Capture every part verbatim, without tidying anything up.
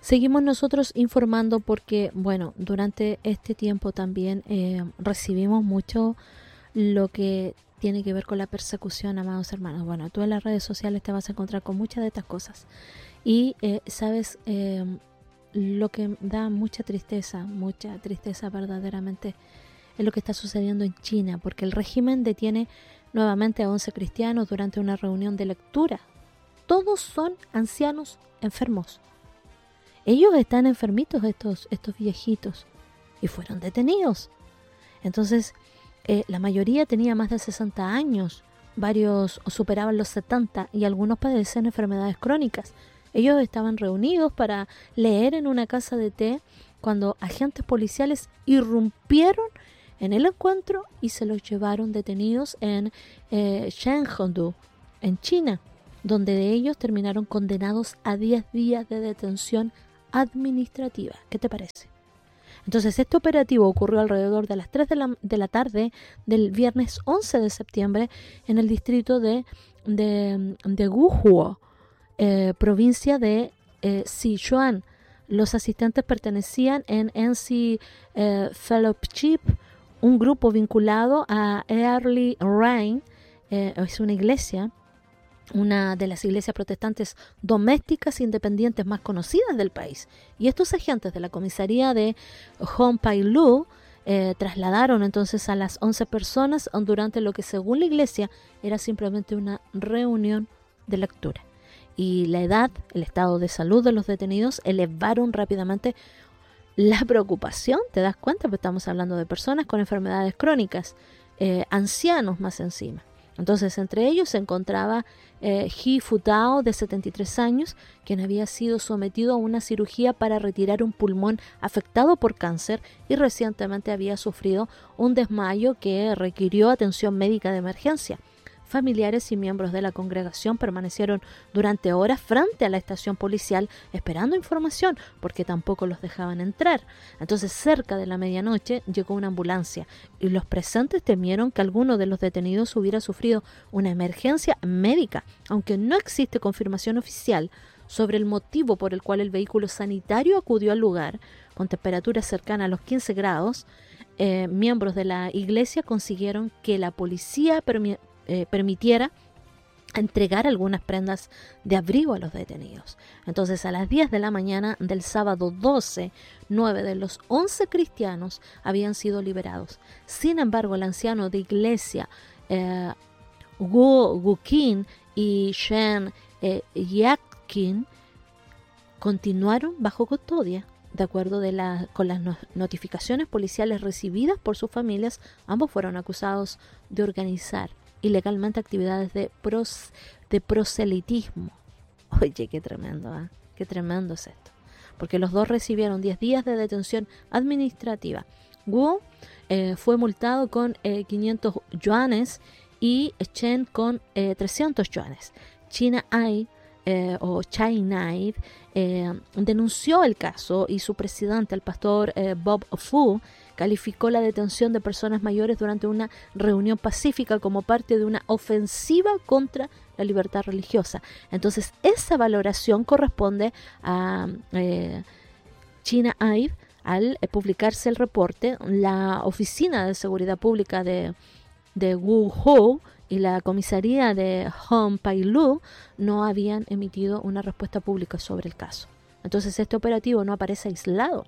Seguimos nosotros informando porque, bueno, durante este tiempo también eh, recibimos mucho lo que tiene que ver con la persecución, amados hermanos. Bueno, tú en las redes sociales te vas a encontrar con muchas de estas cosas. Y, eh, ¿sabes? Eh, lo que da mucha tristeza, mucha tristeza verdaderamente, es lo que está sucediendo en China, porque el régimen detiene nuevamente a once cristianos durante una reunión de lectura. Todos son ancianos enfermos. Ellos están enfermitos, estos, estos viejitos, y fueron detenidos. Entonces, eh, la mayoría tenía más de sesenta años, varios superaban los setenta y algunos padecen enfermedades crónicas. Ellos estaban reunidos para leer en una casa de té cuando agentes policiales irrumpieron en el encuentro y se los llevaron detenidos en eh, Chengdu, en China, donde de ellos terminaron condenados a diez días de detención administrativa. ¿Qué te parece? Entonces, este operativo ocurrió alrededor de las tres de la, de la tarde del viernes once de septiembre en el distrito de, de, de Guhuo, eh, provincia de eh, Sichuan. Los asistentes pertenecían en N C eh, Fellowship, un grupo vinculado a Early Rain, eh, es una iglesia, una de las iglesias protestantes domésticas independientes más conocidas del país. Y estos agentes de la comisaría de Honpailu eh, trasladaron entonces a las once personas durante lo que según la iglesia era simplemente una reunión de lectura. Y la edad, el estado de salud de los detenidos elevaron rápidamente la preocupación. ¿Te das cuenta? Pues estamos hablando de personas con enfermedades crónicas, eh, ancianos más encima. Entonces, entre ellos se encontraba eh, He Futao, de setenta y tres años, quien había sido sometido a una cirugía para retirar un pulmón afectado por cáncer y recientemente había sufrido un desmayo que requirió atención médica de emergencia. Familiares y miembros de la congregación permanecieron durante horas frente a la estación policial esperando información porque tampoco los dejaban entrar. Entonces, cerca de la medianoche llegó una ambulancia y los presentes temieron que alguno de los detenidos hubiera sufrido una emergencia médica, aunque no existe confirmación oficial sobre el motivo por el cual el vehículo sanitario acudió al lugar. Con temperaturas cercanas a los quince grados, eh, miembros de la iglesia consiguieron que la policía permi- Eh, permitiera entregar algunas prendas de abrigo a los detenidos. Entonces, a las diez de la mañana del sábado doce, nueve de los once cristianos habían sido liberados. Sin embargo, el anciano de iglesia eh, Gu Guqin y Shen eh, Yakin continuaron bajo custodia. De acuerdo de la, con las no, notificaciones policiales recibidas por sus familias, ambos fueron acusados de organizar ilegalmente actividades de, pros, de proselitismo. Oye, qué tremendo, ¿eh? Qué tremendo es esto. Porque los dos recibieron diez días de detención administrativa. Wu eh, fue multado con eh, quinientos yuanes y Chen con eh, trescientos yuanes. China Ai eh, o China Ai eh, denunció el caso y su presidente, el pastor eh, Bob Fu, calificó la detención de personas mayores durante una reunión pacífica como parte de una ofensiva contra la libertad religiosa. Entonces, esa valoración corresponde a eh, China Ai. Al eh, publicarse el reporte, la Oficina de Seguridad Pública de, de Wuhu y la comisaría de Honpailu no habían emitido una respuesta pública sobre el caso. Entonces, este operativo no aparece aislado.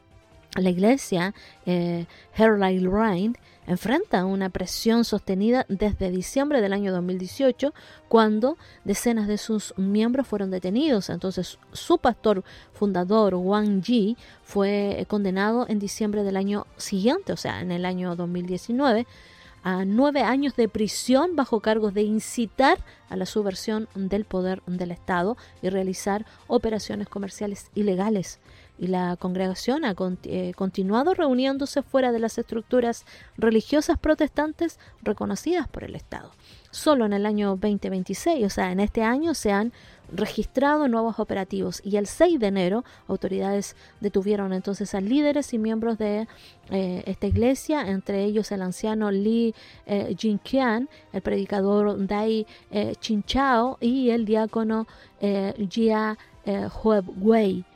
La iglesia eh, Early Rain enfrenta una presión sostenida desde diciembre del año dos mil dieciocho, cuando decenas de sus miembros fueron detenidos. Entonces, su pastor fundador, Wang Yi, fue condenado en diciembre del año siguiente, o sea, en el año dos mil diecinueve, a nueve años de prisión bajo cargos de incitar a la subversión del poder del Estado y realizar operaciones comerciales ilegales. Y la congregación ha cont- eh, continuado reuniéndose fuera de las estructuras religiosas protestantes reconocidas por el Estado. Solo en el año veinte veintiséis, o sea, en este año, se han registrado nuevos operativos y el seis de enero autoridades detuvieron entonces a líderes y miembros de eh, esta iglesia, entre ellos el anciano Li eh, Jinqian, el predicador Dai eh, Chinchao y el diácono eh, Jia eh, Huewei.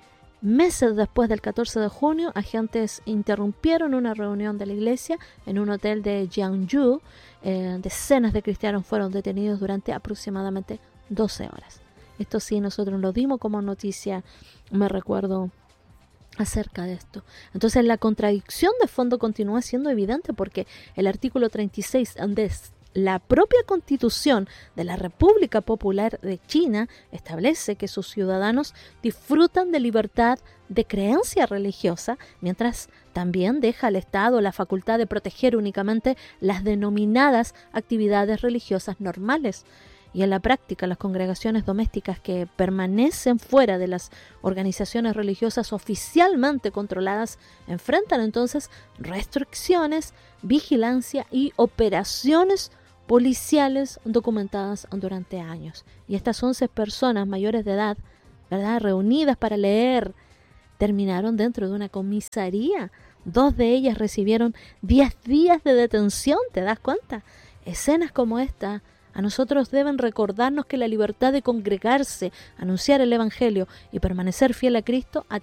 Meses después del catorce de junio, agentes interrumpieron una reunión de la iglesia en un hotel de Jeonju. Eh, decenas de cristianos fueron detenidos durante aproximadamente doce horas. Esto sí, nosotros lo dimos como noticia, me recuerdo, acerca de esto. Entonces la contradicción de fondo continúa siendo evidente porque el artículo treinta y seis de la propia Constitución de la República Popular de China establece que sus ciudadanos disfrutan de libertad de creencia religiosa, mientras también deja al Estado la facultad de proteger únicamente las denominadas actividades religiosas normales. Y en la práctica, las congregaciones domésticas que permanecen fuera de las organizaciones religiosas oficialmente controladas enfrentan entonces restricciones, vigilancia y operaciones policiales documentadas durante años. Y estas once personas mayores de edad, ¿verdad?, reunidas para leer, terminaron dentro de una comisaría. Dos de ellas recibieron diez días de detención, ¿te das cuenta? Escenas como esta a nosotros deben recordarnos que la libertad de congregarse, anunciar el Evangelio y permanecer fiel a Cristo